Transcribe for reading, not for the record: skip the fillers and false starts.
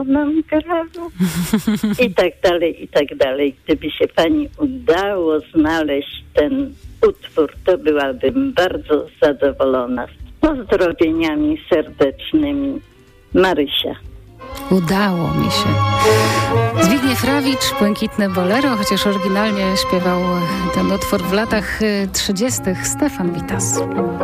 nam grało. I tak dalej, i tak dalej. Gdyby się pani udało znaleźć ten utwór, to byłabym bardzo zadowolona. Z pozdrowieniami serdecznymi. Marysia. Udało mi się. Zbigniew Rawicz, Błękitne Bolero, chociaż oryginalnie śpiewał ten utwór w latach 30. Stefan Witas.